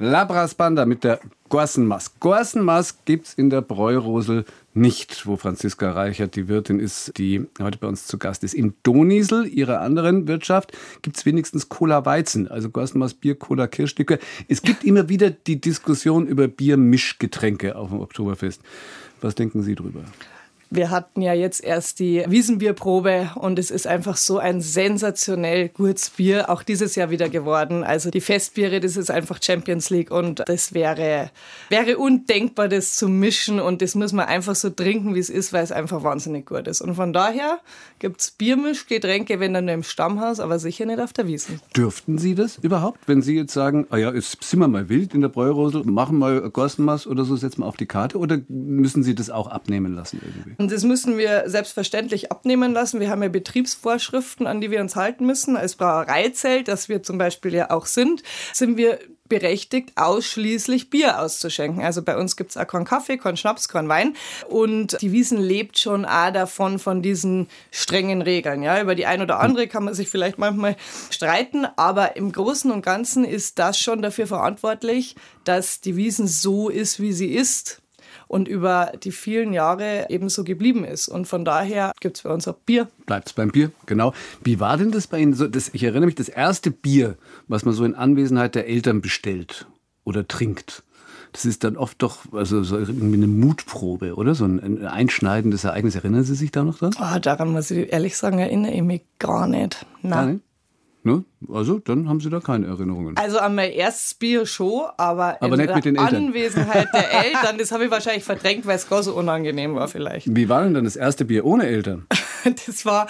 Labras Banda mit der Goaßenmaß. Goaßenmaß gibt es in der Bräurosel nicht, wo Franziska Reichert die Wirtin ist, die heute bei uns zu Gast ist. In Doniesel, ihrer anderen Wirtschaft, gibt es wenigstens Cola Weizen, also Goaßenmaß Bier, Cola Kirschstücke. Es gibt immer wieder die Diskussion über Biermischgetränke auf dem Oktoberfest. Was denken Sie drüber? Wir hatten ja jetzt erst die Wiesenbierprobe und es ist einfach so ein sensationell gutes Bier, auch dieses Jahr wieder geworden. Also die Festbiere, das ist einfach Champions League und das wäre undenkbar, das zu mischen und das muss man einfach so trinken, wie es ist, weil es einfach wahnsinnig gut ist. Und von daher gibt es Biermischgetränke, wenn dann nur im Stammhaus, aber sicher nicht auf der Wiesn. Dürften Sie das überhaupt, wenn Sie jetzt sagen, jetzt sind wir mal wild in der Bräurosel, machen mal Goaßenmaß oder so, setzen wir auf die Karte, oder müssen Sie das auch abnehmen lassen irgendwie? Und das müssen wir selbstverständlich abnehmen lassen. Wir haben ja Betriebsvorschriften, an die wir uns halten müssen. Als Brauereizelt, das wir zum Beispiel ja auch sind wir berechtigt, ausschließlich Bier auszuschenken. Also bei uns gibt es auch keinen Kaffee, keinen Schnaps, keinen Wein. Und die Wiesn lebt schon auch davon, von diesen strengen Regeln. Ja, über die ein oder andere kann man sich vielleicht manchmal streiten, aber im Großen und Ganzen ist das schon dafür verantwortlich, dass die Wiesn so ist, wie sie ist. Und über die vielen Jahre eben so geblieben ist. Und von daher gibt es bei uns auch Bier. Bleibt es beim Bier, genau. Wie war denn das bei Ihnen? Ich erinnere mich, das erste Bier, was man so in Anwesenheit der Eltern bestellt oder trinkt, das ist dann oft doch so irgendwie eine Mutprobe, oder? So ein einschneidendes Ereignis. Erinnern Sie sich da noch dran? Daran muss ich ehrlich sagen, erinnere ich mich gar nicht. Nein. Gar nicht? Ne? Also, dann haben Sie da keine Erinnerungen. Also an mein erstes Bier schon, aber in nicht mit den der Eltern. Anwesenheit der Eltern, das habe ich wahrscheinlich verdrängt, weil es gar so unangenehm war vielleicht. Wie war denn dann das erste Bier ohne Eltern? Das war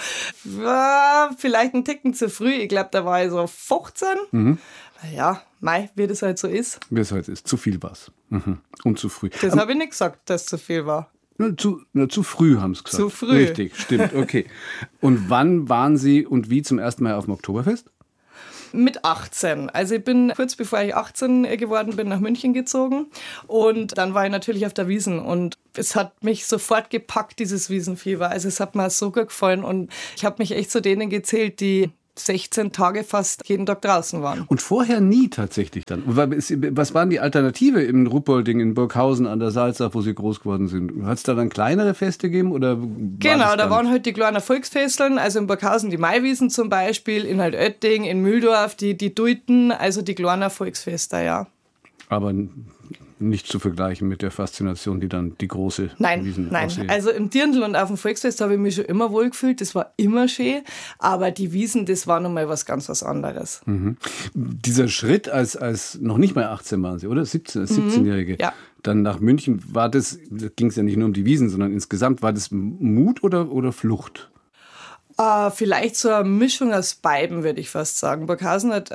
vielleicht ein Ticken zu früh. Ich glaube, da war ich so 15. Ja, wie das halt so ist. Wie es halt ist. Zu viel war's. Und zu früh. Das habe ich nicht gesagt, dass zu viel war. Zu früh haben Sie gesagt. Zu früh. Richtig, stimmt, okay. Und wann waren Sie und wie zum ersten Mal auf dem Oktoberfest? Mit 18. Also ich bin kurz bevor ich 18 geworden bin, nach München gezogen und dann war ich natürlich auf der Wiesn und es hat mich sofort gepackt, dieses Wiesenfieber. Also es hat mir so gut gefallen und ich habe mich echt zu denen gezählt, die 16 Tage fast jeden Tag draußen waren. Und vorher nie tatsächlich dann? Was waren die Alternative im Ruppolding, in Burghausen an der Salzach, wo Sie groß geworden sind? Hat es da dann kleinere Feste gegeben? Oder genau, da waren halt die kleinen Volksfesteln, also in Burghausen die Maiwiesen zum Beispiel, in halt Oetting, in Mühldorf, die Duiten, also die kleinen Volksfeste, ja. Aber nicht zu vergleichen mit der Faszination, die dann die große Wiesn Nein. aussehen. Also im Dirndl und auf dem Volksfest habe ich mich schon immer wohl gefühlt. Das war immer schön. Aber die Wiesn, das war nochmal was ganz was anderes. Dieser Schritt als noch nicht mal 18 waren Sie, oder? 17-Jährige. Ja. Dann nach München, ging es ja nicht nur um die Wiesn, sondern insgesamt, war das Mut oder Flucht? Vielleicht so eine Mischung aus beiden, würde ich fast sagen. Burghausen hat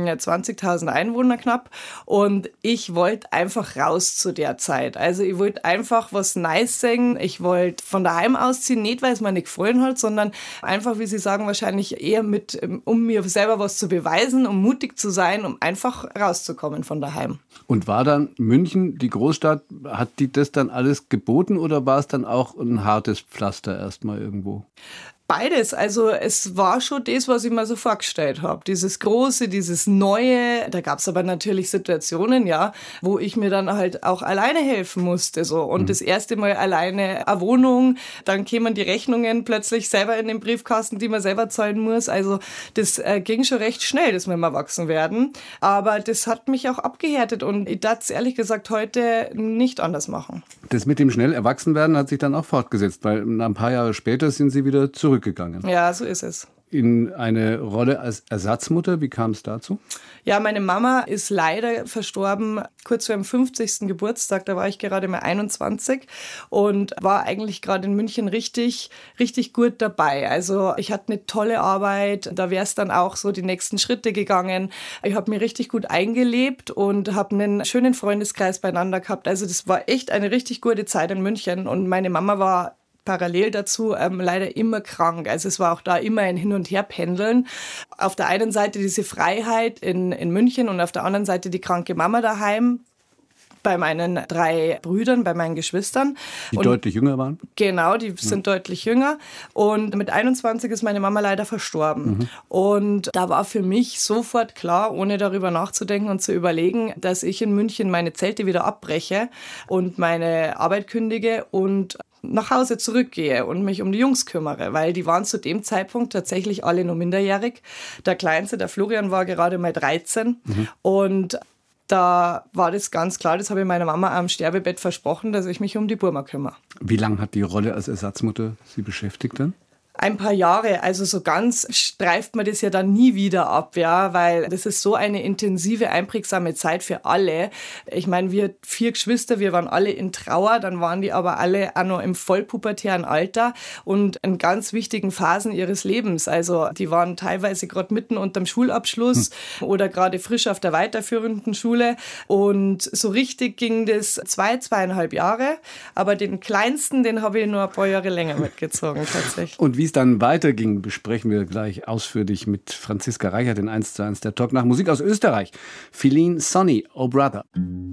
20.000 Einwohner knapp und ich wollte einfach raus zu der Zeit. Also ich wollte einfach was Neues sehen. Ich wollte von daheim ausziehen, nicht weil es mir nicht gefallen hat, sondern einfach, wie Sie sagen, wahrscheinlich eher um mir selber was zu beweisen, um mutig zu sein, um einfach rauszukommen von daheim. Und war dann München, die Großstadt, hat die das dann alles geboten oder war es dann auch ein hartes Pflaster erstmal irgendwo? Beides. Also es war schon das, was ich mir so vorgestellt habe. Dieses Große, dieses Neue. Da gab es aber natürlich Situationen, ja, wo ich mir dann halt auch alleine helfen musste. So. Und das erste Mal alleine eine Wohnung, dann kämen die Rechnungen plötzlich selber in den Briefkasten, die man selber zahlen muss. Also das ging schon recht schnell, dass wir im Erwachsenwerden. Aber das hat mich auch abgehärtet und ich darf es ehrlich gesagt heute nicht anders machen. Das mit dem schnell Erwachsenwerden hat sich dann auch fortgesetzt, weil ein paar Jahre später sind Sie wieder zurückgegangen. Ja, so ist es. In eine Rolle als Ersatzmutter, wie kam es dazu? Ja, meine Mama ist leider verstorben kurz vor ihrem 50. Geburtstag. Da war ich gerade mal 21 und war eigentlich gerade in München richtig, richtig gut dabei. Also ich hatte eine tolle Arbeit. Da wäre es dann auch so die nächsten Schritte gegangen. Ich habe mich richtig gut eingelebt und habe einen schönen Freundeskreis beieinander gehabt. Also das war echt eine richtig gute Zeit in München und meine Mama war parallel dazu leider immer krank. Also es war auch da immer ein Hin- und Herpendeln. Auf der einen Seite diese Freiheit in München und auf der anderen Seite die kranke Mama daheim. bei meinen 3 Brüdern, bei meinen Geschwistern. Die deutlich jünger waren? Genau, die sind deutlich jünger. Und mit 21 ist meine Mama leider verstorben. Und da war für mich sofort klar, ohne darüber nachzudenken und zu überlegen, dass ich in München meine Zelte wieder abbreche und meine Arbeit kündige und nach Hause zurückgehe und mich um die Jungs kümmere, weil die waren zu dem Zeitpunkt tatsächlich alle nur minderjährig. Der Kleinste, der Florian, war gerade mal 13 und da war das ganz klar, das habe ich meiner Mama am Sterbebett versprochen, dass ich mich um die Burma kümmere. Wie lange hat die Rolle als Ersatzmutter Sie beschäftigt dann? Ein paar Jahre, also so ganz streift man das ja dann nie wieder ab, ja, weil das ist so eine intensive, einprägsame Zeit für alle. Ich meine, wir 4 Geschwister, wir waren alle in Trauer, dann waren die aber alle auch noch im vollpubertären Alter und in ganz wichtigen Phasen ihres Lebens. Also die waren teilweise gerade mitten unterm Schulabschluss oder gerade frisch auf der weiterführenden Schule und so richtig ging das 2,5 Jahre, aber den Kleinsten, den habe ich nur ein paar Jahre länger mitgezogen tatsächlich. Und wie es dann weiterging, besprechen wir gleich ausführlich mit Franziska Reichert in 1:1 der Talk nach Musik aus Österreich. Feline Sonny, Oh Brother.